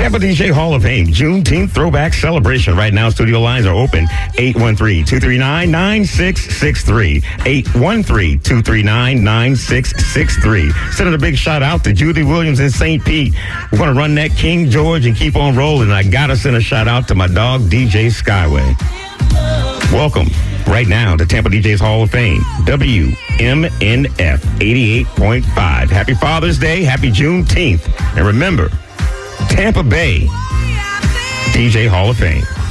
Tampa DJ Hall of Fame Juneteenth Throwback Celebration. Right now, studio lines are open. 813-239-9663. 813-239-9663. Sending a big shout out to Judy Williams in St. Pete. We're going to run that King George and keep on rolling. I got to send a shout out to my dog, DJ Skyway. Welcome right now to Tampa DJ's Hall of Fame, WMNF 88.5. Happy Father's Day. Happy Juneteenth. And remember, Tampa Bay DJ Hall of Fame.